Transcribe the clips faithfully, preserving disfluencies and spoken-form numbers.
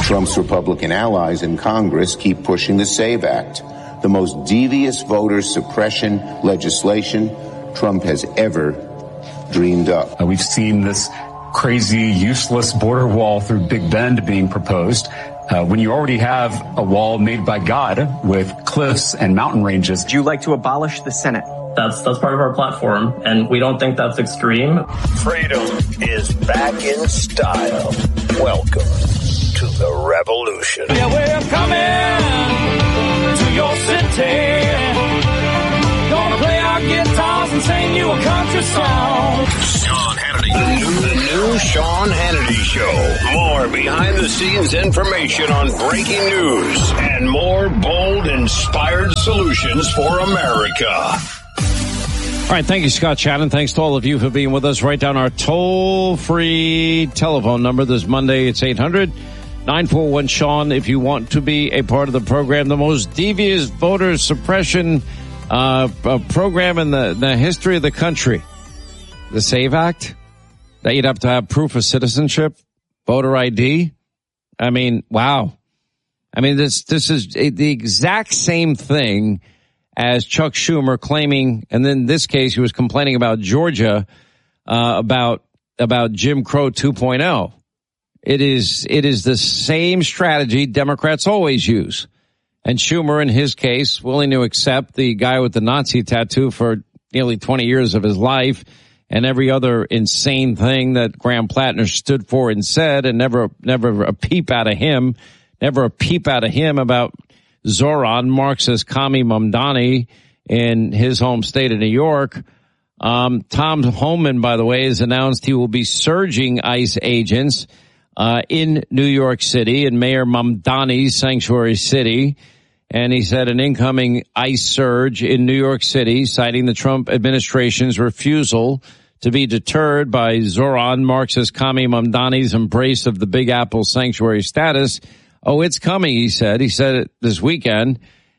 Trump's Republican allies in Congress keep pushing the SAVE Act, the most devious voter suppression legislation Trump has ever dreamed up. Uh, we've seen this crazy, useless border wall through Big Bend being proposed. Uh, when you already have a wall made by God with cliffs and mountain ranges. Would you like to abolish the Senate? That's that's part of our platform, and we don't think that's extreme. Freedom is back in style. Welcome to the revolution. Yeah, we're coming to your city. Gonna play our guitars and sing you a country song. Sean Hannity. The new, the new Sean Hannity Show. More behind-the-scenes information on breaking news and more bold, inspired solutions for America. All right, thank you, Scott Shannon. Thanks to all of you for being with us. Write down our toll-free telephone number this Monday. It's eight hundred nine four one Sean if you want to be a part of the program. The most devious voter suppression uh, uh program in the, the history of the country. The SAVE Act, that you'd have to have proof of citizenship, voter I D. I mean, wow. I mean, this this is the exact same thing as Chuck Schumer claiming, and in this case, he was complaining about Georgia, uh, about, about Jim Crow two point oh. It is, it is the same strategy Democrats always use. And Schumer, in his case, willing to accept the guy with the Nazi tattoo for nearly twenty years of his life and every other insane thing that Graham Plattner stood for and said, and never, never a peep out of him, never a peep out of him about Zoran, Marxist Kami Mamdani in his home state of New York. Um, Tom Homan, by the way, has announced he will be surging ICE agents uh, in New York City, in Mayor Mamdani's sanctuary city. And he said an incoming ICE surge in New York City, citing the Trump administration's refusal to be deterred by Zoran, Marxist Kami Mamdani's embrace of the Big Apple sanctuary status. Oh, it's coming, he said. He said it this weekend,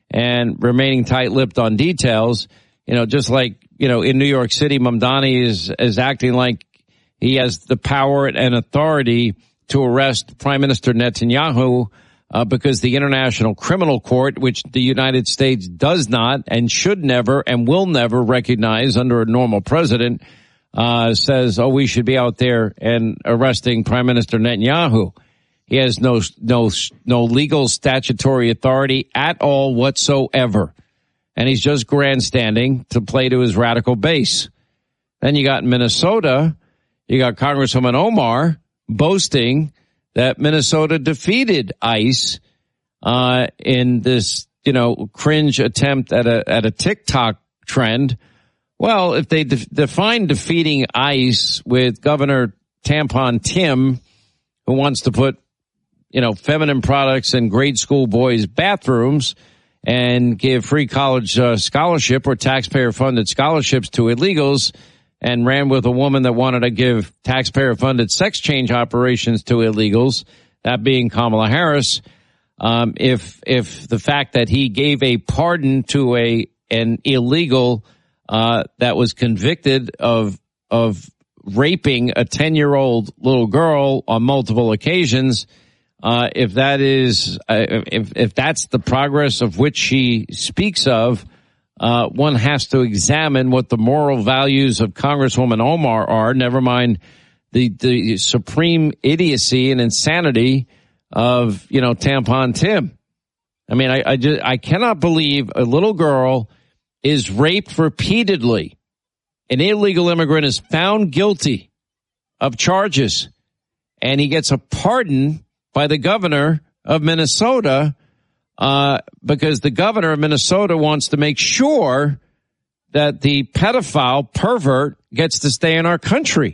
and remaining tight-lipped on details. You know, just like, you know, in New York City, Mamdani is, is acting like he has the power and authority to arrest Prime Minister Netanyahu, uh, because the International Criminal Court, which the United States does not and should never and will never recognize under a normal president, uh, says, oh, we should be out there and arresting Prime Minister Netanyahu. He has no, no, no legal statutory authority at all whatsoever. And he's just grandstanding to play to his radical base. Then you got Minnesota. You got Congresswoman Omar boasting that Minnesota defeated ICE, uh, in this, you know, cringe attempt at a, at a TikTok trend. Well, if they de- define defeating ICE with Governor Tampon Tim, who wants to put, you know, feminine products in grade school boys' bathrooms and give free college uh, scholarship or taxpayer-funded scholarships to illegals, and ran with a woman that wanted to give taxpayer-funded sex change operations to illegals, that being Kamala Harris. Um, if if the fact that he gave a pardon to a an illegal uh, that was convicted of of raping a ten-year-old little girl on multiple occasions, Uh, if that is, uh, if, if that's the progress of which she speaks of, uh, one has to examine what the moral values of Congresswoman Omar are, never mind the, the supreme idiocy and insanity of, you know, Tampon Tim. I mean, I, I just, I cannot believe a little girl is raped repeatedly. An illegal immigrant is found guilty of charges, and he gets a pardon by the governor of Minnesota, uh, because the governor of Minnesota wants to make sure that the pedophile pervert gets to stay in our country.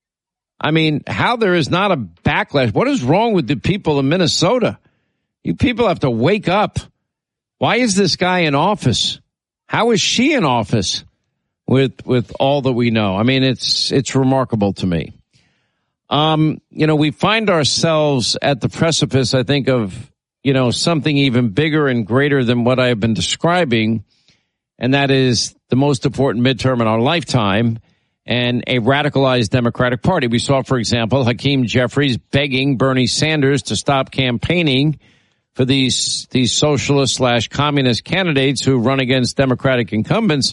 I mean, how there is not a backlash. What is wrong with the people of Minnesota? You people have to wake up. Why is this guy in office? How is she in office with, with all that we know? I mean, it's, it's remarkable to me. Um, you know, we find ourselves at the precipice, I think, of, you know, something even bigger and greater than what I have been describing. And that is the most important midterm in our lifetime. and a radicalized Democratic Party. We saw, for example, Hakeem Jeffries begging Bernie Sanders to stop campaigning for these these socialist slash communist candidates who run against Democratic incumbents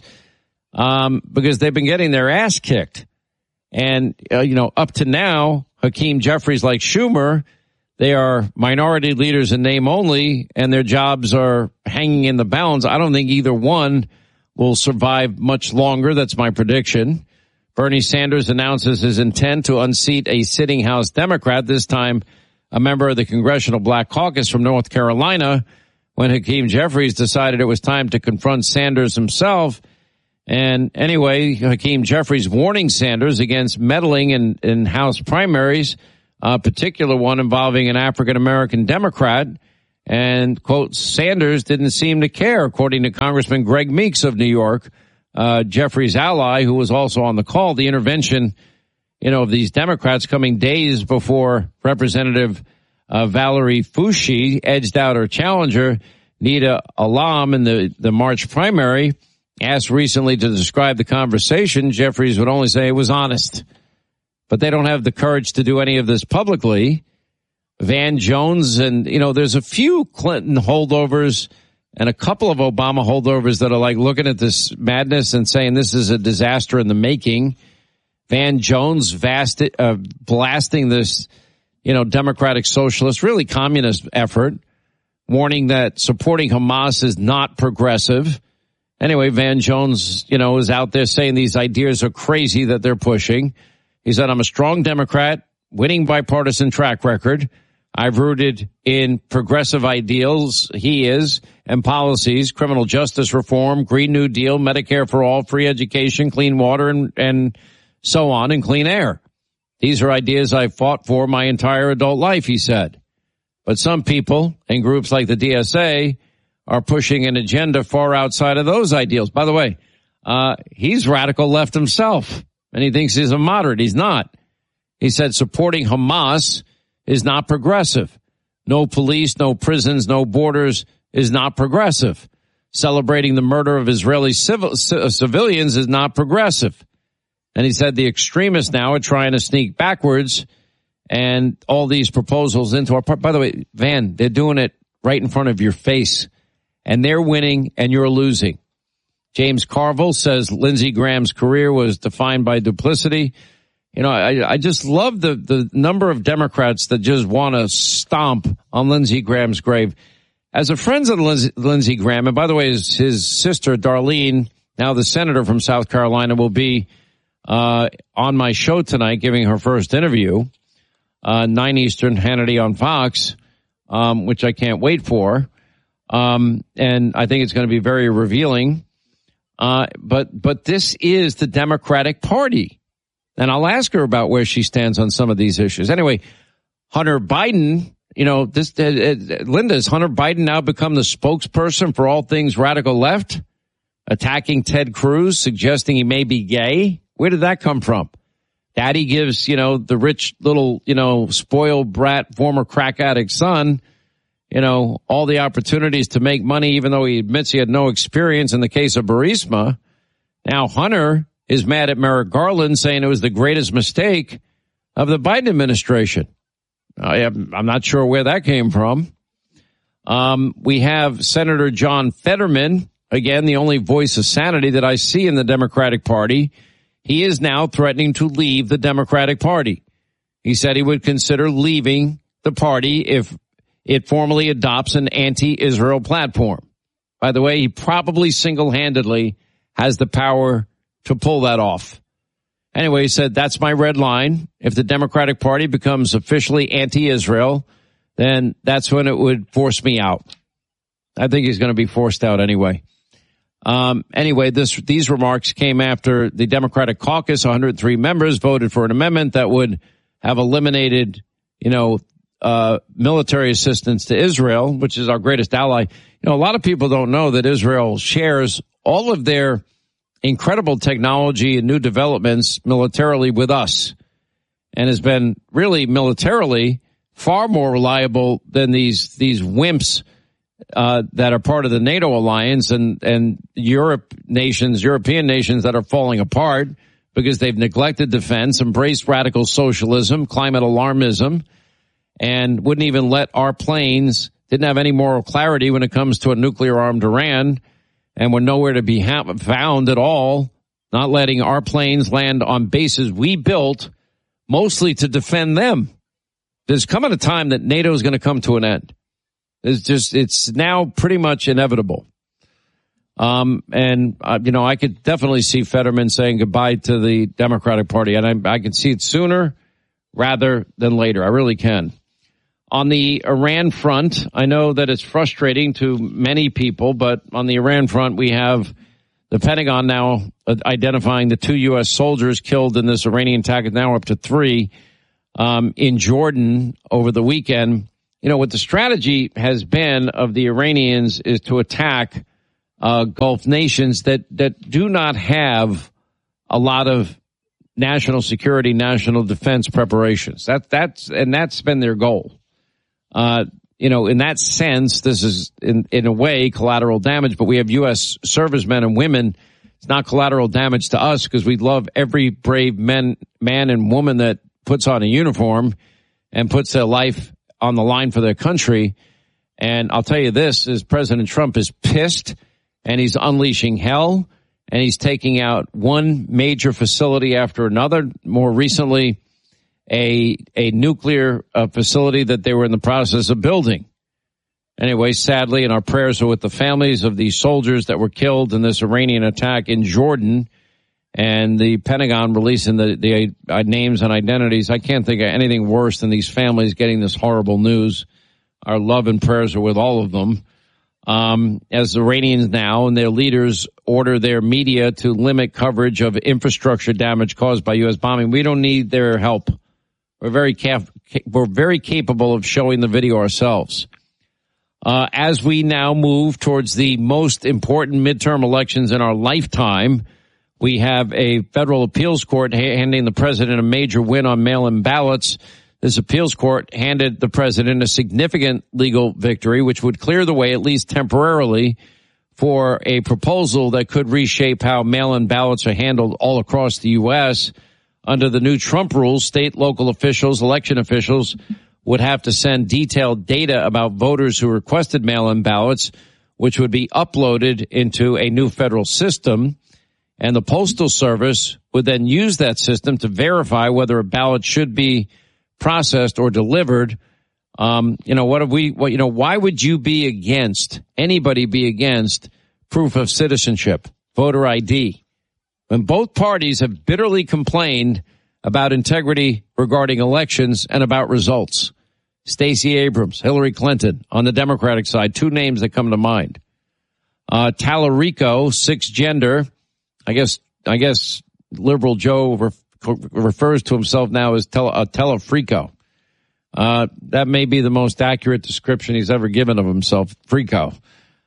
um, because they've been getting their ass kicked. And, uh, you know, up to now, Hakeem Jeffries, like Schumer, they are minority leaders in name only, and their jobs are hanging in the balance. I don't think either one will survive much longer. That's my prediction. Bernie Sanders announces his intent to unseat a sitting House Democrat, this time a member of the Congressional Black Caucus from North Carolina, when Hakeem Jeffries decided it was time to confront Sanders himself. And anyway, Hakeem Jeffries warning Sanders against meddling in, in House primaries, a particular one involving an African-American Democrat. And, quote, Sanders didn't seem to care, according to Congressman Greg Meeks of New York, uh, Jeffries' ally, who was also on the call. The intervention, you know, of these Democrats coming days before Representative uh, Valerie Foushee edged out her challenger, Nita Alam, in the, the March primary. Asked recently to describe the conversation, Jeffries would only say it was honest. But they don't have the courage to do any of this publicly. Van Jones and, you know, there's a few Clinton holdovers and a couple of Obama holdovers that are like looking at this madness and saying this is a disaster in the making. Van Jones vast, uh, blasting this, you know, democratic socialist, really communist effort, warning that supporting Hamas is not progressive. Anyway, Van Jones, you know, is out there saying these ideas are crazy that they're pushing. He said, I'm a strong Democrat, winning bipartisan track record. I've rooted in progressive ideals, he is, and policies, criminal justice reform, Green New Deal, Medicare for all, free education, clean water, and, and so on, and clean air. These are ideas I've fought for my entire adult life, he said. But some people and groups like the D S A are pushing an agenda far outside of those ideals. By the way, uh, he's radical left himself, and he thinks he's a moderate. He's not. He said supporting Hamas is not progressive. No police, no prisons, no borders is not progressive. Celebrating the murder of Israeli civil, c- civilians is not progressive. And he said the extremists now are trying to sneak backwards and all these proposals into our part. By the way, Van, they're doing it right in front of your face. And they're winning and you're losing. James Carville says Lindsey Graham's career was defined by duplicity. You know, I, I just love the, the number of Democrats that just want to stomp on Lindsey Graham's grave. As a friend of Lindsey, Lindsey Graham, and by the way, his, his sister Darlene, now the senator from South Carolina, will be uh on my show tonight giving her first interview, uh nine Eastern, Hannity on Fox, um, which I can't wait for. Um, and I think it's going to be very revealing. Uh, but, but this is the Democratic Party. And I'll ask her about where she stands on some of these issues. Anyway, Hunter Biden, you know, this, uh, uh, Linda, has Hunter Biden now become the spokesperson for all things radical left? Attacking Ted Cruz, suggesting he may be gay? Where did that come from? Daddy gives, you know, the rich little, you know, spoiled brat, former crack addict son, you know, all the opportunities to make money, even though he admits he had no experience in the case of Burisma. Now Hunter is mad at Merrick Garland, saying it was the greatest mistake of the Biden administration. I am, I'm not sure where that came from. Um, we have Senator John Fetterman, again, the only voice of sanity that I see in the Democratic Party. He is now threatening to leave the Democratic Party. He said he would consider leaving the party if it formally adopts an anti-Israel platform. By the way, he probably single-handedly has the power to pull that off. Anyway, he said, that's my red line. If the Democratic Party becomes officially anti-Israel, then that's when it would force me out. I think he's going to be forced out anyway. Um, anyway, this, these remarks came after the Democratic caucus, one hundred three members, voted for an amendment that would have eliminated, you know, uh, military assistance to Israel, which is our greatest ally. You know, a lot of people don't know that Israel shares all of their incredible technology and new developments militarily with us, and has been really militarily far more reliable than these, these wimps, uh, that are part of the NATO alliance and, and Europe nations, European nations that are falling apart. because they've neglected defense, embraced radical socialism, climate alarmism, and wouldn't even let our planes, didn't have any moral clarity when it comes to a nuclear-armed Iran, and were nowhere to be ha- found at all, not letting our planes land on bases we built mostly to defend them. There's coming a time that NATO is going to come to an end. It's just, it's now pretty much inevitable. Um, and, uh, you know, I could definitely see Fetterman saying goodbye to the Democratic Party, and I, I can see it sooner rather than later. I really can. On the Iran front, I know that it's frustrating to many people, but on the Iran front, we have the Pentagon now identifying the two U S soldiers killed in this Iranian attack, now up to three, um, in Jordan over the weekend. You know, what the strategy has been of the Iranians is to attack uh, Gulf nations that, that do not have a lot of national security, national defense preparations. That, that's, and that's been their goal. Uh, you know, in that sense, this is in, in a way collateral damage, but we have U S servicemen and women. It's not collateral damage to us because we love every brave man, man and woman that puts on a uniform and puts their life on the line for their country. And I'll tell you this, is President Trump is pissed and he's unleashing hell and he's taking out one major facility after another. More recently, a a nuclear uh, facility that they were in the process of building. Anyway, sadly, and our prayers are with the families of these soldiers that were killed in this Iranian attack in Jordan, and the Pentagon releasing the, the uh, names and identities. I can't think of anything worse than these families getting this horrible news. Our love and prayers are with all of them. Um, as the Iranians now and their leaders order their media to limit coverage of infrastructure damage caused by U S bombing, we don't need their help. We're very cap- we're very capable of showing the video ourselves. Uh, as we now move towards the most important midterm elections in our lifetime, we have a federal appeals court handing the president a major win on mail-in ballots. This appeals court handed the president a significant legal victory, which would clear the way, at least temporarily, for a proposal that could reshape how mail-in ballots are handled all across the U S. Under the new Trump rules, state, local officials, election officials would have to send detailed data about voters who requested mail-in ballots, which would be uploaded into a new federal system. And the Postal Service would then use that system to verify whether a ballot should be processed or delivered. Um, you know, what have we, what, you know, why would you be against, anybody be against proof of citizenship, voter I D? When both parties have bitterly complained about integrity regarding elections and about results. Stacey Abrams, Hillary Clinton on the Democratic side, two names that come to mind. Uh, Tallarico, six gender. I guess, I guess liberal Joe ref, refers to himself now as tele, uh, Telefrico. Uh, that may be the most accurate description he's ever given of himself, Frico.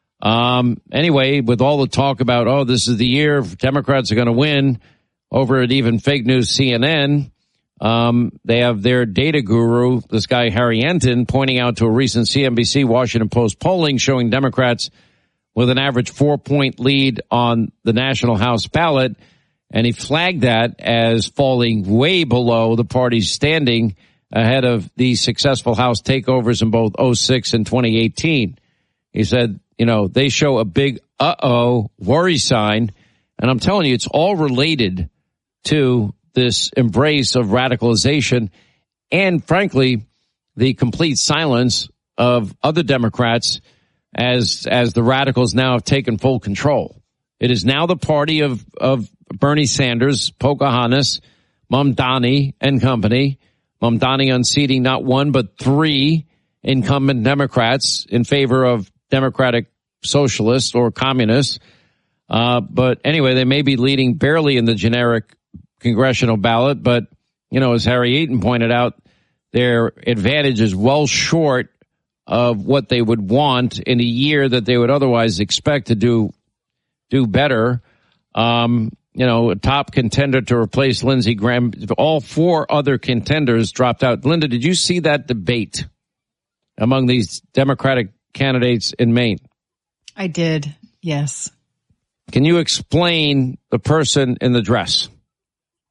Um, anyway, with all the talk about, oh, this is the year Democrats are going to win over at even fake news C N N, um, they have their data guru, this guy Harry Enton, pointing out to a recent C N B C Washington Post polling showing Democrats with an average four-point lead on the national House ballot, and he flagged that as falling way below the party's standing ahead of the successful House takeovers in both oh six and twenty eighteen. He said, you know, they show a big uh-oh worry sign. And I'm telling you, it's all related to this embrace of radicalization and, frankly, the complete silence of other Democrats as as the radicals now have taken full control. It is now the party of, of Bernie Sanders, Pocahontas, Mamdani and company. Mamdani unseating not one but three incumbent Democrats in favor of Democratic socialists or communists. Uh, but anyway, they may be leading barely in the generic congressional ballot. But, you know, as Harry Eaton pointed out, their advantage is well short of what they would want in a year that they would otherwise expect to do, do better. Um, you know, a top contender to replace Lindsey Graham. All four other contenders dropped out. Linda, did you see that debate among these Democratic candidates in Maine? I did, yes. Can you explain the person in the dress?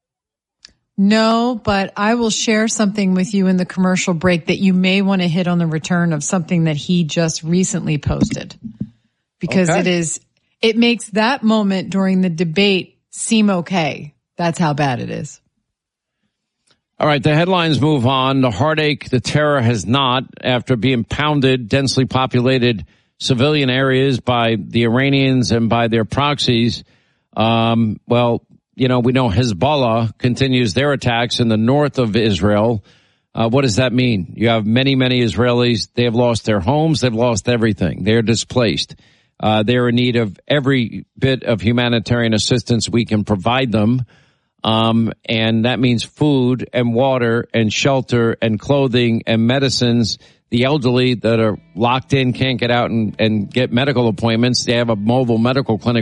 No, but I will share something with you in the commercial break that you may want to hit on the return of something that he just recently posted. Because Okay. it is, it makes that moment during the debate seem okay. That's how bad it is. All right, the headlines move on. The heartache, the terror has not, after being pounded, densely populated civilian areas by the Iranians and by their proxies. Um, well, you know, we know Hezbollah continues their attacks in the north of Israel. Uh, what does that mean? You have many, many Israelis. They have lost their homes. They've lost everything. They're displaced. Uh, they're in need of every bit of humanitarian assistance we can provide them. Um, and that means food and water and shelter and clothing and medicines. The elderly that are locked in can't get out and, and get medical appointments. They have a mobile medical clinic